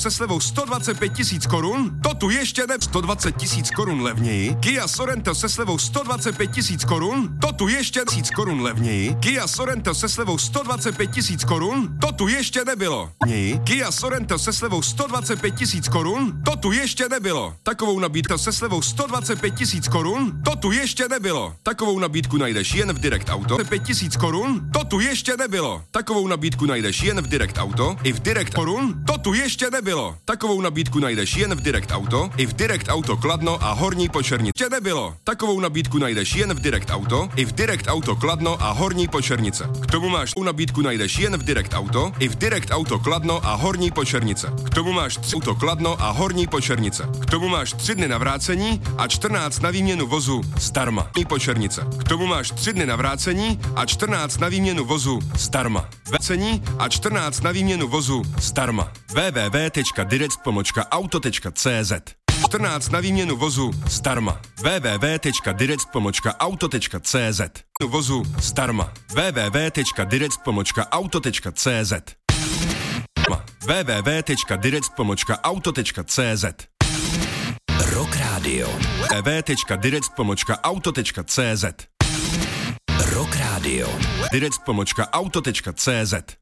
se slevou 125 000 korun, to tu ještě ne 120 000 korun levněji, Kia Sorento se slevou 125 000 korun, to tu ještě 1000 korun levněji, Kia Sorento se slevou 125 000 korun, to tu ještě nebylo. Kia Sorento se slevou 125 000 korun, to tu ještě nebylo. Takovou nabídku se slevou 125 000 korun, to tu ještě nebylo. Takovou nabídku najdeš jen v Direct Auto. 5 000 korun, to tu ještě nebylo. Takovou nabídku najdeš jen v Direct Auto. I v Direct korun, to tu ještě nebylo. Takovou nabídku najdeš jen v Direct Auto. I v Direct Auto Kladno a Horní Počernice. Ještě nebylo. Takovou nabídku najdeš jen v Direct Auto. I v Direct Auto Kladno a Horní Počernice. K tomu máš nabídku najdeš jen v Direct Auto. I v Direct Auto Kladno a Horní Počernice. K tomu máš 3 auto Kladno a Horní Počernice. K tomu máš 3 dny na vrácení a 14 na výměnu vozu zdarma. Počernice. K tomu máš 3 dny na vrácení a 14 na výměnu vozu zdarma. Vrácení a 14 na výměnu vozu zdarma. www.direct.auto.cz 14 na výměnu vozu zdarma. www.direct.auto.cz vozu zdarma. www.direct.auto.cz www.direct.auto.cz Rock Radio. www.direct.auto.cz Rock Radio. direct.auto.cz